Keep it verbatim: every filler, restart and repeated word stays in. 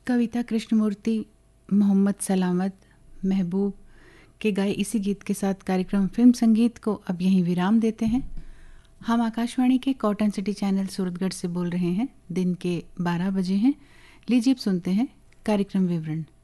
कविता कृष्णमूर्ति, मोहम्मद सलामत, महबूब के गाए इसी गीत के साथ कार्यक्रम फिल्म संगीत को अब यहीं विराम देते हैं। हम आकाशवाणी के कॉटन सिटी चैनल सूरतगढ़ से बोल रहे हैं। दिन के बारह बजे हैं। लीजिए अब सुनते हैं कार्यक्रम विवरण।